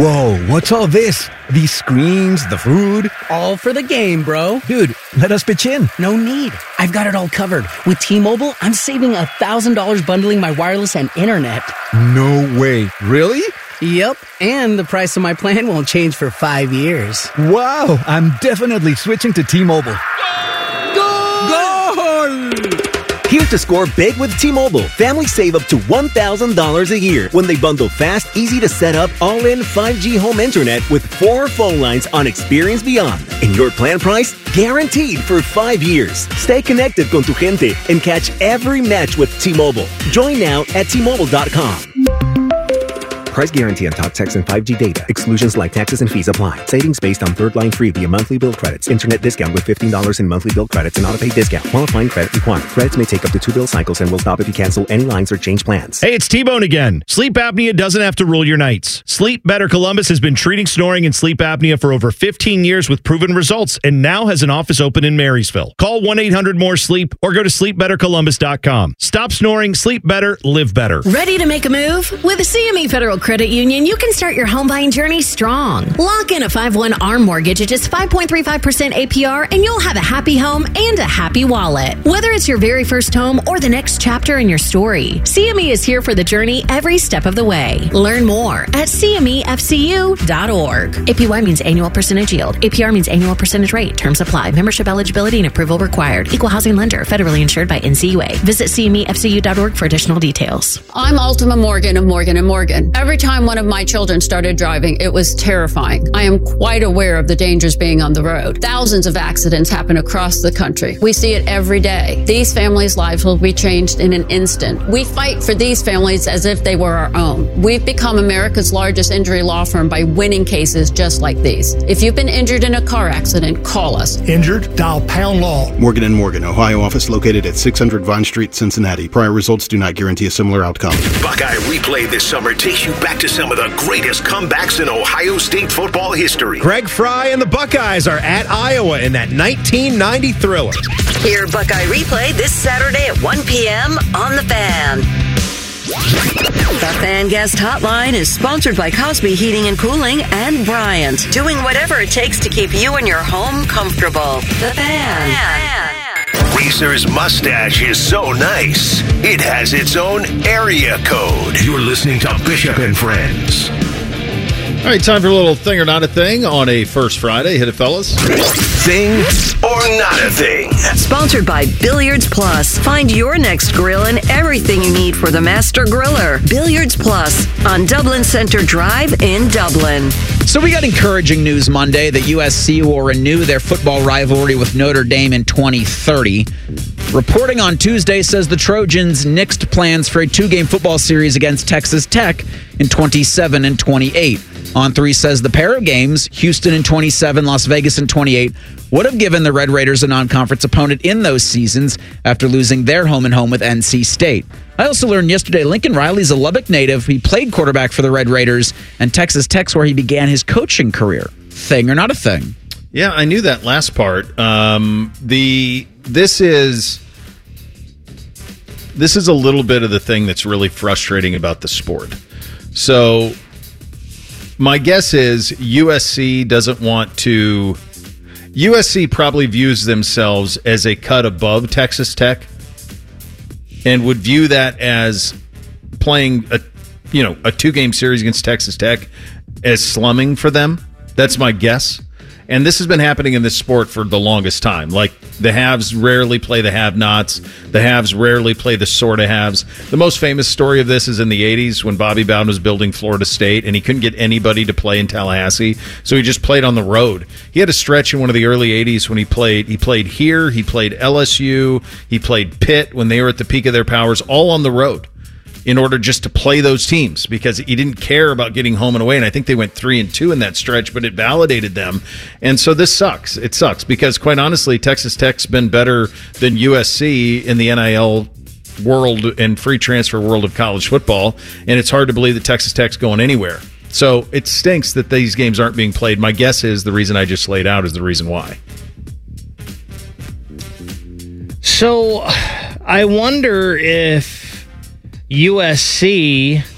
Whoa, what's all this? These screens, the food? All for the game, bro. Dude, let us pitch in. No need. I've got it all covered. With T-Mobile, I'm saving $1,000 bundling my wireless and internet. No way. Really? Yep, and the price of my plan won't change for 5 years. Wow, I'm definitely switching to T-Mobile. Goal! Here to score big with T-Mobile. Families save up to $1,000 a year when they bundle fast, easy to set up, all-in 5G home internet with 4 phone lines on Experience Beyond. And your plan price? Guaranteed for 5 years. Stay connected con tu gente and catch every match with T-Mobile. Join now at T-Mobile.com. Price guarantee on talk, text, and 5G data. Exclusions like taxes and fees apply. Savings based on third line free via monthly bill credits. Internet discount with $15 in monthly bill credits and auto-pay discount. Qualifying credit required. Credits may take up to 2 bill cycles and will stop if you cancel any lines or change plans. Hey, it's T-Bone again. Sleep apnea doesn't have to rule your nights. Sleep Better Columbus has been treating snoring and sleep apnea for over 15 years with proven results and now has an office open in Marysville. Call 1-800-MORE-SLEEP or go to sleepbettercolumbus.com. Stop snoring, sleep better, live better. Ready to make a move? With the CME Federal Credit Union, you can start your home buying journey strong. Lock in a 5-1 ARM mortgage at just 5.35% APR and you'll have a happy home and a happy wallet. Whether it's your very first home or the next chapter in your story, CME is here for the journey every step of the way. Learn more at CMEFCU.org. APY means annual percentage yield. APR means annual percentage rate. Terms apply. Membership eligibility and approval required. Equal housing lender. Federally insured by NCUA. Visit CMEFCU.org for additional details. I'm Ultima Morgan of Morgan & Morgan. Every time one of my children started driving, it was terrifying. I am quite aware of the dangers being on the road. Thousands of accidents happen across the country. We see it every day. These families' lives will be changed in an instant. We fight for these families as if they were our own. We've become America's largest injury law firm by winning cases just like these. If you've been injured in a car accident, call us. Injured? Dial Pound Law. Morgan & Morgan, Ohio office located at 600 Vine Street, Cincinnati. Prior results do not guarantee a similar outcome. Buckeye Replay this summer takes you back to some of the greatest comebacks in Ohio State football history. Greg Fry and the Buckeyes are at Iowa in that 1990 thriller. Hear Buckeye Replay this Saturday at 1 p.m. on The Fan. The Fan Guest Hotline is sponsored by Cosby Heating and Cooling and Bryant, doing whatever it takes to keep you and your home comfortable. The Fan. Razor's mustache is so nice, it has its own area code. You're listening to Bishop and Friends. All right, time for a little thing or not a thing on a first Friday. Hit it, fellas. Thing or not a thing. Sponsored by Billiards Plus. Find your next grill and everything you need for the Master Griller. Billiards Plus on Dublin Center Drive in Dublin. So we got encouraging news Monday that USC will renew their football rivalry with Notre Dame in 2030. Reporting on Tuesday says the Trojans nixed plans for a 2-game football series against Texas Tech in 27 and 28. On3 says the pair of games, Houston in 27, Las Vegas in 28, would have given the Red Raiders a non-conference opponent in those seasons after losing their home-and-home with NC State. I also learned yesterday Lincoln Riley's a Lubbock native. He played quarterback for the Red Raiders, and Texas Tech's where he began his coaching career. Thing or not a thing? Yeah, I knew that last part. This is a little bit of the thing that's really frustrating about the sport. So my guess is USC probably views themselves as a cut above Texas Tech and would view that as playing a 2-game series against Texas Tech as slumming for them. That's my guess. And this has been happening in this sport for the longest time. Like, the haves rarely play the have-nots. The haves rarely play the sort of haves. The most famous story of this is in the 80s when Bobby Bowden was building Florida State, and he couldn't get anybody to play in Tallahassee, so he just played on the road. He had a stretch in one of the early 80s when he played here, he played LSU, he played Pitt when they were at the peak of their powers, all on the road, in order just to play those teams because he didn't care about getting home and away. And I think they went 3-2 in that stretch, but it validated them. And so this sucks. It sucks because, quite honestly, Texas Tech's been better than USC in the NIL world and free transfer world of college football. And it's hard to believe that Texas Tech's going anywhere. So it stinks that these games aren't being played. My guess is the reason I just laid out is the reason why. So I wonder if USC